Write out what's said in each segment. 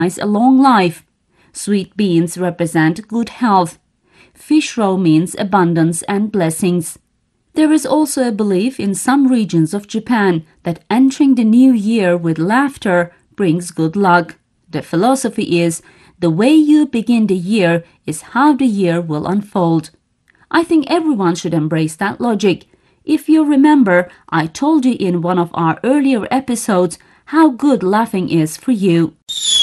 a long life. Sweet beans represent good health. Fish roe means abundance and blessings. There is also a belief in some regions of Japan that entering the new year with laughter brings good luck. The philosophy is, the way you begin the year is how the year will unfold. I think everyone should embrace that logic. If you remember, I told you in one of our earlier episodes how good laughing is for you.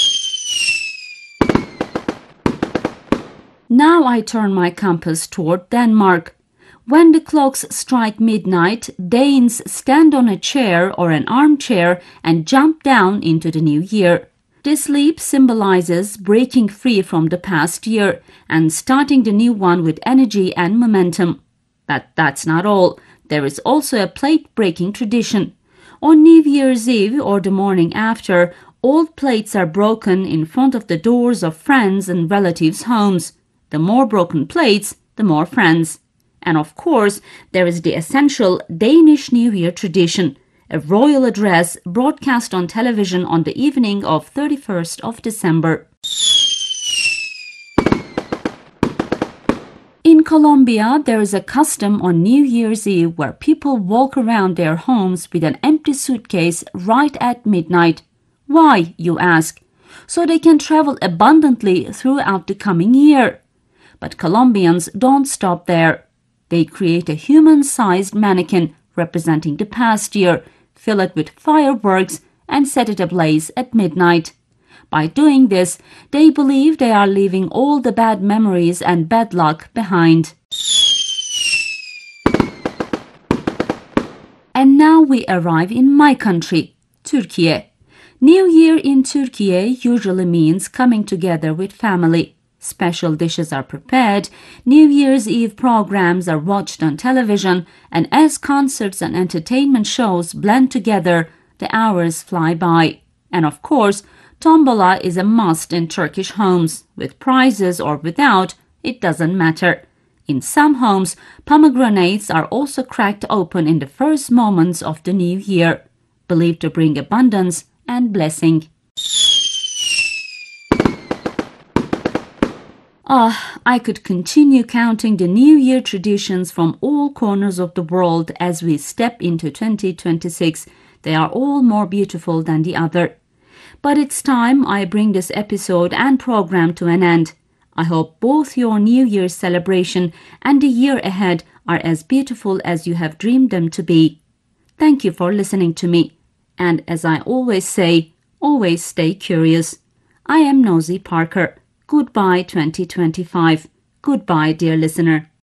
Now I turn my compass toward Denmark. When the clocks strike midnight, Danes stand on a chair or an armchair and jump down into the new year. This leap symbolizes breaking free from the past year and starting the new one with energy and momentum. But that's not all. There is also a plate-breaking tradition. On New Year's Eve or the morning after, old plates are broken in front of the doors of friends and relatives' homes. The more broken plates, the more friends. And of course, there is the essential Danish New Year tradition, a royal address broadcast on television on the evening of 31st of December. In Colombia, there is a custom on New Year's Eve where people walk around their homes with an empty suitcase right at midnight. Why, you ask? So they can travel abundantly throughout the coming year. But Colombians don't stop there. They create a human-sized mannequin representing the past year, fill it with fireworks, and set it ablaze at midnight. By doing this, they believe they are leaving all the bad memories and bad luck behind. And now we arrive in my country, Turkey. New Year in Turkey usually means coming together with family. Special dishes are prepared, New Year's Eve programs are watched on television, and as concerts and entertainment shows blend together, the hours fly by. And of course, tombola is a must in Turkish homes. With prizes or without, it doesn't matter. In some homes, pomegranates are also cracked open in the first moments of the new year, believed to bring abundance and blessing. I could continue counting the New Year traditions from all corners of the world as we step into 2026. They are all more beautiful than the other. But it's time I bring this episode and program to an end. I hope both your New Year's celebration and the year ahead are as beautiful as you have dreamed them to be. Thank you for listening to me. And as I always say, always stay curious. I am Nosy Parker. Goodbye 2025. Goodbye, dear listener.